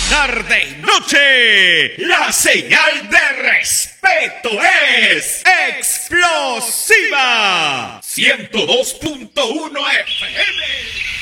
tarde y noche, la señal de respeto es explosiva. 102.1 FM.